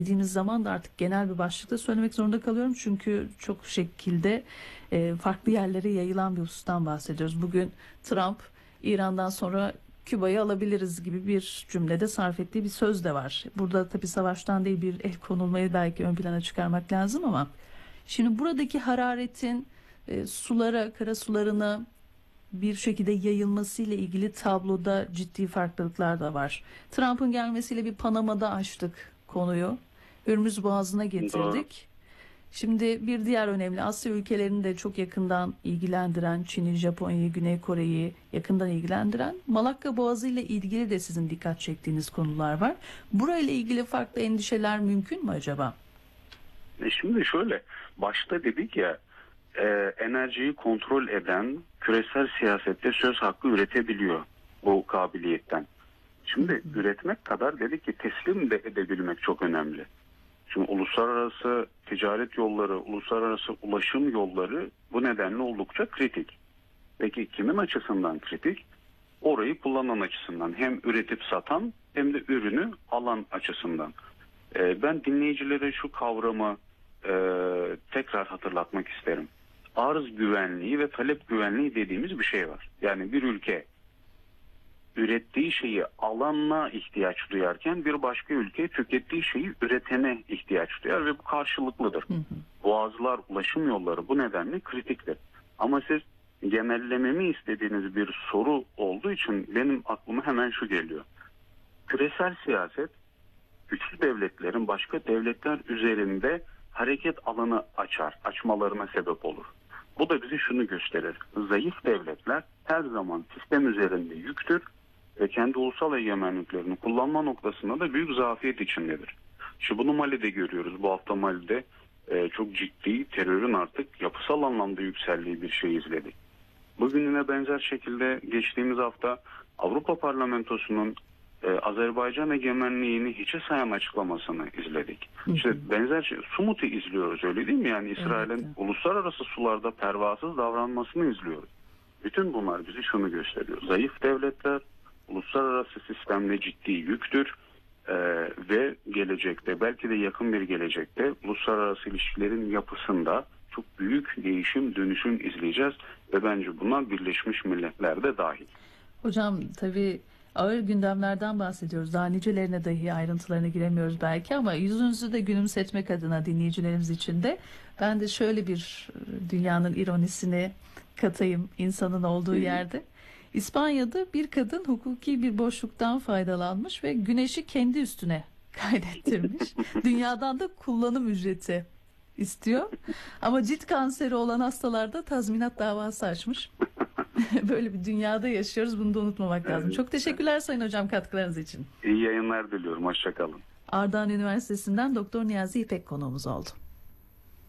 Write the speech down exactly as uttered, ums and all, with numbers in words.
dediğimiz zaman da artık genel bir başlıkta söylemek zorunda kalıyorum. Çünkü çok şekilde e, farklı yerlere yayılan bir husustan bahsediyoruz. Bugün Trump İran'dan sonra Küba'yı alabiliriz gibi bir cümlede sarf ettiği bir söz de var. Burada tabii savaştan değil bir el konulmayı belki ön plana çıkarmak lazım ama şimdi buradaki hararetin e, sulara, kara sularına bir şekilde yayılması ile ilgili tabloda ciddi farklılıklar da var. Trump'ın gelmesiyle bir Panama'da açtık konuyu. Hürmüz Boğazı'na Doğru. getirdik. Şimdi bir diğer önemli Asya ülkelerini de çok yakından ilgilendiren, Çin'i, Japonya'yı, Güney Kore'yi yakından ilgilendiren Malakka Boğazı ile ilgili de sizin dikkat çektiğiniz konular var. Burayla ilgili farklı endişeler mümkün mü acaba? E şimdi şöyle, başta dedik ya, e, enerjiyi kontrol eden küresel siyasette söz hakkı üretebiliyor bu kabiliyetten. Şimdi üretmek kadar dedik ki teslim de edebilmek çok önemli. Şimdi uluslararası ticaret yolları, uluslararası ulaşım yolları bu nedenle oldukça kritik. Peki kimin açısından kritik? Orayı kullanan açısından, hem üretip satan hem de ürünü alan açısından. Ee, ben dinleyicilere şu kavramı e, tekrar hatırlatmak isterim. Arz güvenliği ve talep güvenliği dediğimiz bir şey var. Yani bir ülke ürettiği şeyi alana ihtiyaç duyarken bir başka ülke tükettiği şeyi üretene ihtiyaç duyar ve bu karşılıklıdır. Hı hı. Boğazlar, ulaşım yolları bu nedenle kritiktir. Ama siz genellememi istediğiniz bir soru olduğu için benim aklıma hemen şu geliyor. Küresel siyaset güçlü devletlerin başka devletler üzerinde hareket alanı açar, açmalarına sebep olur. Bu da bize şunu gösterir. Zayıf devletler her zaman sistem üzerinde yüktür ve kendi ulusal egemenliklerini kullanma noktasında da büyük zafiyet içindedir. Şimdi bunu Mali'de görüyoruz. Bu hafta Mali'de e, çok ciddi terörün artık yapısal anlamda yükseldiği bir şey izledik. Bugün yine benzer şekilde geçtiğimiz hafta Avrupa Parlamentosu'nun e, Azerbaycan egemenliğini hiçe sayan açıklamasını izledik. Hı hı. İşte benzer şey, Sumut'u izliyoruz, öyle değil mi? Yani İsrail'in Evet. uluslararası sularda pervasız davranmasını izliyoruz. Bütün bunlar bize şunu gösteriyor. Zayıf devletler uluslararası sistemde ciddi yüktür e, ve gelecekte, belki de yakın bir gelecekte uluslararası ilişkilerin yapısında çok büyük değişim, dönüşüm izleyeceğiz ve bence buna Birleşmiş Milletler de dahil. Hocam tabii ağır gündemlerden bahsediyoruz. Daha nicelerine dahi ayrıntılarına giremiyoruz belki ama yüzünüzü de gülümsetmek adına dinleyicilerimiz için de ben de şöyle bir e, dünyanın ironisini katayım insanın olduğu yerde. İspanya'da bir kadın hukuki bir boşluktan faydalanmış ve güneşi kendi üstüne kaydettirmiş. Dünyadan da kullanım ücreti istiyor. Ama cilt kanseri olan hastalarda tazminat davası açmış. Böyle bir dünyada yaşıyoruz. Bunu da unutmamak lazım. Evet. Çok teşekkürler Sayın Hocam katkılarınız için. İyi yayınlar diliyorum. Hoşça kalın. Ardahan Üniversitesi'nden Doktor Niyazi İpek konuğumuz oldu.